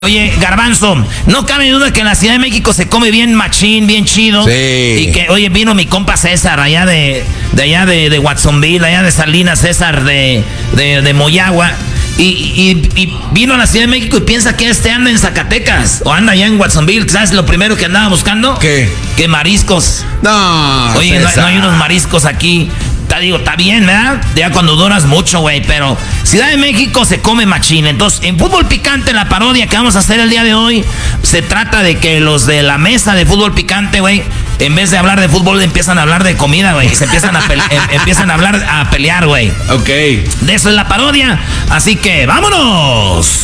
Oye, Garbanzo, no cabe duda que en la Ciudad de México se come bien machín, bien chido. Sí. Y que, oye, vino mi compa César, allá de Watsonville, allá de Salinas, César de Moyagua. Y vino a la Ciudad de México y piensa que anda en Zacatecas o anda allá en Watsonville. ¿Sabes lo primero que andaba buscando? ¿Qué? Que mariscos. No, oye, no hay unos mariscos aquí. Está bien, ¿verdad? Ya cuando duras mucho, güey, pero Ciudad de México se come machín. Entonces, en Fútbol Picante, la parodia que vamos a hacer el día de hoy, se trata de que los de la mesa de Fútbol Picante, güey, en vez de hablar de fútbol, empiezan a hablar de comida, güey. Se empiezan empiezan a pelear, güey. Ok. De eso es la parodia. Así que, ¡vámonos!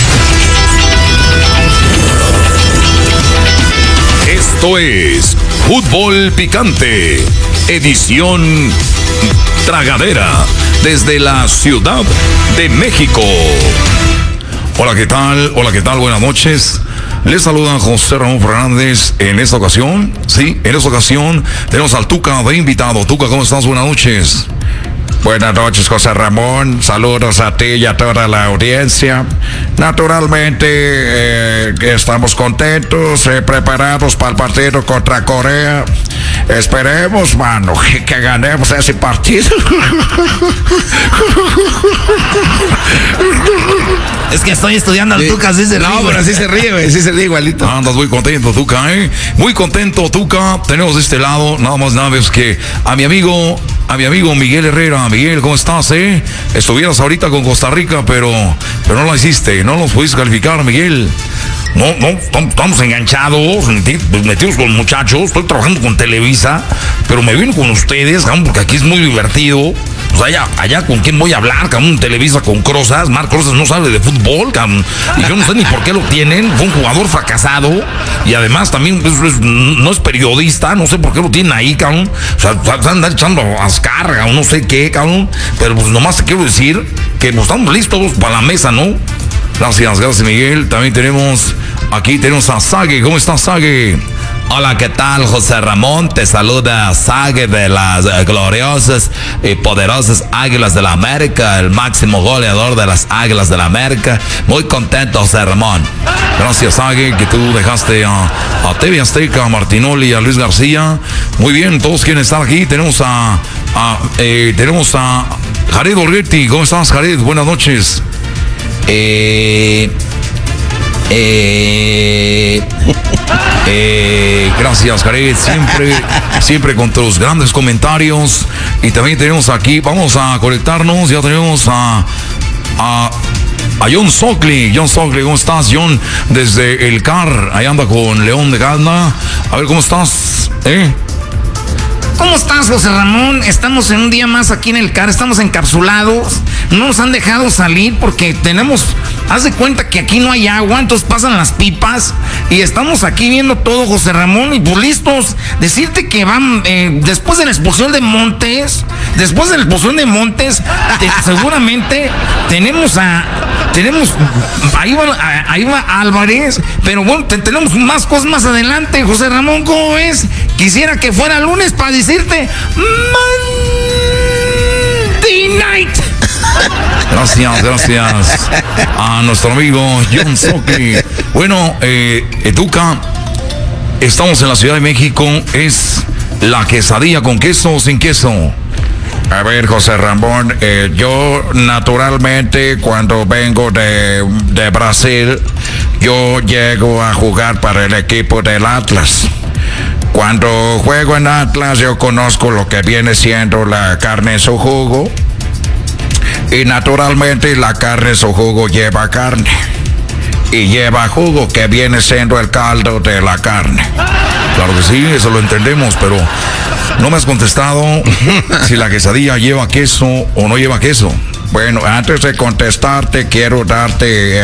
Esto es Fútbol Picante, edición tragadera, desde la Ciudad de México. Hola, ¿qué tal? Hola, ¿qué tal? Buenas noches. Les saluda José Ramón Fernández. En esta ocasión, tenemos al Tuca de invitado. Tuca, ¿cómo estás? Buenas noches. Buenas noches, José Ramón. Saludos a ti y a toda la audiencia. Naturalmente, estamos contentos, preparados para el partido contra Corea. Esperemos, mano, que ganemos ese partido. Es que estoy estudiando al Tuca, así se ríe. No, pero así se ríe, güey, así se ríe igualito. Andas muy contento, Tuca, ¿eh? Muy contento, Tuca. Tenemos de este lado, nada más nada menos que a mi amigo Miguel Herrera. Miguel, ¿cómo estás, Estuvieras ahorita con Costa Rica, pero no lo hiciste, no los pudiste calificar, Miguel. No, estamos enganchados, metidos con muchachos. Estoy trabajando con Televisa, pero me vino con ustedes, porque aquí es muy divertido. Pues allá con quién voy a hablar, cabrón, Televisa con Crozas. Marc Crozas no sabe de fútbol, cabrón, y yo no sé ni por qué lo tienen. Fue un jugador fracasado y además también no es periodista, no sé por qué lo tienen ahí, cabrón. O sea, andan echando ascarga o no sé qué, cabrón. Pero pues nomás te quiero decir que pues, estamos listos para la mesa, ¿no? Gracias, Miguel. También tenemos a Sague. ¿Cómo estás, Sague? Hola, ¿qué tal, José Ramón? Te saluda Sague de las gloriosas y poderosas Águilas de la América, el máximo goleador de las Águilas de la América. Muy contento, José Ramón. Gracias, Sague, que tú dejaste a TV Azteca, a Martinoli, a Luis García. Muy bien, todos quieren estar aquí. Tenemos a Jared Borghetti. ¿Cómo estás, Jared? Buenas noches. Gracias, Jared, siempre con tus grandes comentarios. Y también tenemos aquí, vamos a conectarnos, ya tenemos a John Sockley. John Sockley, ¿cómo estás, John? Desde el CAR, ahí anda con León de Gana. A ver, ¿cómo estás? ¿Cómo estás, José Ramón? Estamos en un día más aquí en el CAR, estamos encapsulados, no nos han dejado salir porque haz de cuenta que aquí no hay agua, entonces pasan las pipas y estamos aquí viendo todo, José Ramón, y pues listos. Decirte que van, después de la expulsión de Montes, seguramente tenemos ahí va Álvarez, pero bueno, tenemos más cosas más adelante, José Ramón, ¿cómo ves? Quisiera que fuera lunes para decirte Monday Night. Gracias a nuestro amigo John Sockley. Bueno, Tuca, estamos en la Ciudad de México. ¿Es la quesadilla con queso o sin queso? A ver, José Ramón, yo naturalmente cuando vengo de Brasil, yo llego a jugar para el equipo del Atlas. Cuando juego en Atlas, yo conozco lo que viene siendo la carne en su jugo. Y naturalmente la carne en su jugo lleva carne. Y lleva jugo, que viene siendo el caldo de la carne. Claro que sí, eso lo entendemos, pero no me has contestado si la quesadilla lleva queso o no lleva queso. Bueno, antes de contestarte, quiero darte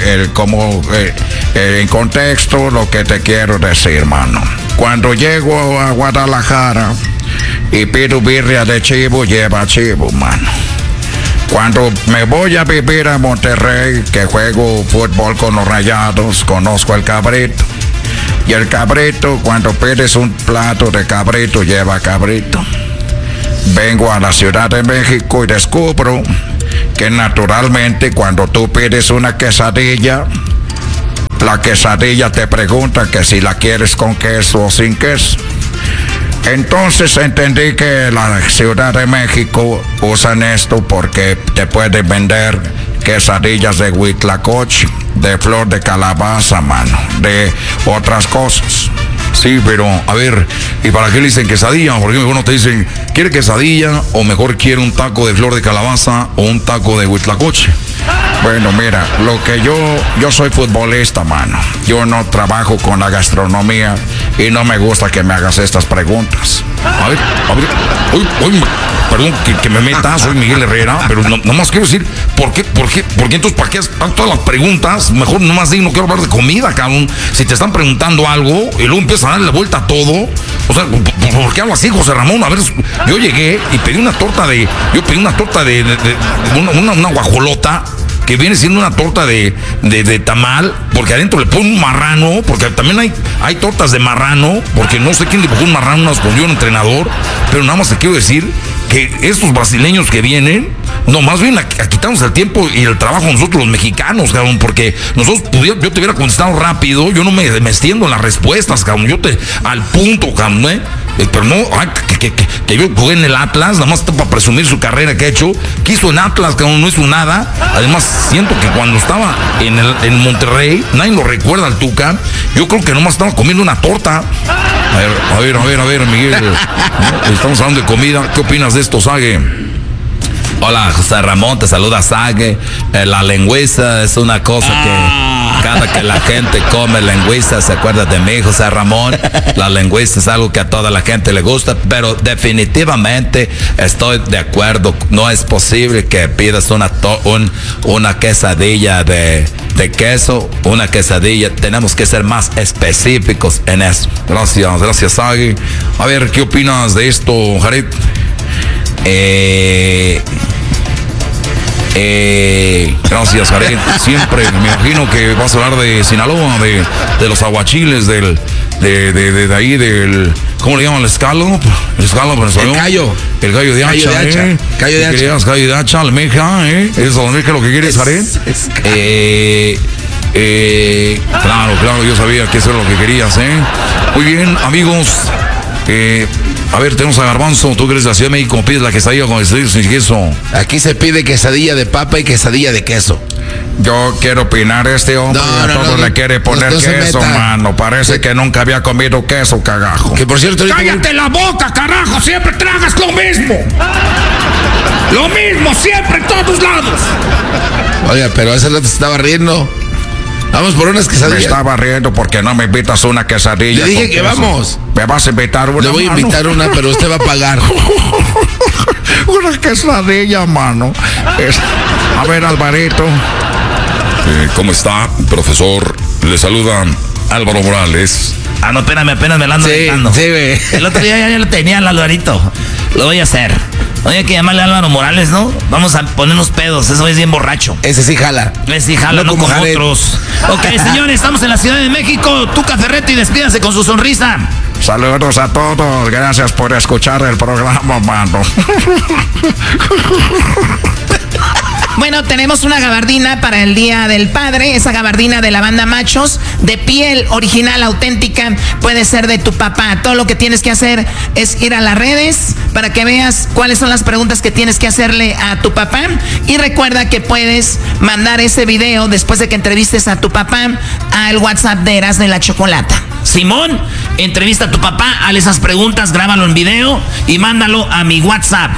en contexto lo que te quiero decir, mano. Cuando llego a Guadalajara y pido birria de chivo, lleva chivo, mano. Cuando me voy a vivir a Monterrey, que juego fútbol con los Rayados, conozco el cabrito. Y el cabrito, cuando pides un plato de cabrito, lleva cabrito. Vengo a la Ciudad de México y descubro que naturalmente cuando tú pides una quesadilla, La quesadilla te pregunta que si la quieres con queso o sin queso. Entonces entendí que la Ciudad de México usan esto porque te pueden vender quesadillas de huitlacoche, de flor de calabaza, mano, de otras cosas. Sí, pero a ver, ¿y para qué le dicen quesadilla? Porque mejor no te dicen, ¿quiere quesadilla o mejor quiere un taco de flor de calabaza o un taco de huitlacoche? Bueno, mira, lo que yo soy futbolista, mano. Yo no trabajo con la gastronomía y no me gusta que me hagas estas preguntas. A ver, uy, perdón que me meta, soy Miguel Herrera, pero nomás quiero decir, ¿por qué entonces para qué hacen todas las preguntas? Mejor nomás digo, no quiero hablar de comida, cabrón. Si te están preguntando algo y luego empiezas a darle la vuelta a todo, o sea, ¿por qué hablo así, José Ramón? A ver, yo llegué y pedí una torta de una guajolota, que viene siendo una torta de tamal, porque adentro le ponen un marrano, porque también hay tortas de marrano, porque no sé quién dibujó un marrano, nos escondió un entrenador, pero nada más te quiero decir que estos brasileños que vienen, no, más bien a quitarnos el tiempo y el trabajo a nosotros los mexicanos, cabrón, porque yo te hubiera contestado rápido, yo no me extiendo en las respuestas, cabrón, al punto, cabrón, pero no, que yo jugué en el Atlas, nada más para presumir su carrera que ha hecho, quiso en Atlas, cabrón, no hizo nada, además siento que cuando estaba en Monterrey, nadie lo recuerda al Tuca, yo creo que nomás estaba comiendo una torta. A ver, Miguel, estamos hablando de comida, ¿qué opinas de esto, Sague? Hola, José Ramón, te saluda Sague. La lengüiza es una cosa que cada que la gente come lengüiza se acuerda de mí, José Ramón. La lengüiza es algo que a toda la gente le gusta, pero definitivamente estoy de acuerdo. No es posible que pidas una quesadilla de queso, una quesadilla. Tenemos que ser más específicos en eso. Gracias, Sague. A ver, ¿qué opinas de esto, Jared? Gracias, Jared. Siempre me imagino que vas a hablar de Sinaloa, de los aguachiles, de ahí, del, ¿cómo le llaman? El escalo, el gallo. El gallo de hacha, gallo de hacha, almeja, ¿es almeja lo que quieres, Jared? Claro, yo sabía que eso era lo que querías, Muy bien, amigos. A ver, tenemos a Garbanzo. Tú que eres de la Ciudad de México, pides la quesadilla con quesadilla sin queso. Aquí se pide quesadilla de papa y quesadilla de queso. Yo quiero opinar, este hombre a todos le quiere poner queso, mano. Parece que nunca había comido queso, cagajo. Que por cierto, ¡cállate la boca, carajo! Siempre tragas lo mismo. Lo mismo siempre en todos lados. Oiga, pero hace rato se estaba riendo. Vamos por unas quesadillas. Me estaba riendo porque no me invitas una quesadilla. Le dije que vamos. ¿Me vas a invitar una? Le voy a invitar una, pero usted va a pagar. Una quesadilla, mano. A ver, Alvarito. ¿Cómo está, profesor? Le saluda Álvaro Morales. No, espérame, apenas me la ando dejando. Sí, güey. El otro día ya lo tenía el Alvarito. Lo voy a hacer. Oye, hay que llamarle a Álvaro Morales, ¿no? Vamos a ponernos pedos, eso es bien borracho. Ese sí jala. Ese sí jala, no como otros. Ok, señores, estamos en la Ciudad de México. Tuca Ferretti, despídase con su sonrisa. Saludos a todos, gracias por escuchar el programa, mano. Bueno, tenemos una gabardina para el Día del Padre, esa gabardina de la banda Machos, de piel original, auténtica, puede ser de tu papá. Todo lo que tienes que hacer es ir a las redes para que veas cuáles son las preguntas que tienes que hacerle a tu papá. Y recuerda que puedes mandar ese video después de que entrevistes a tu papá al WhatsApp de Erasmo y la Chocolata. Simón, entrevista a tu papá, hazle esas preguntas, grábalo en video y mándalo a mi WhatsApp.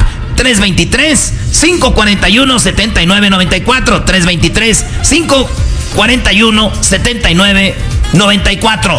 323-541-7994. 323-541-7994.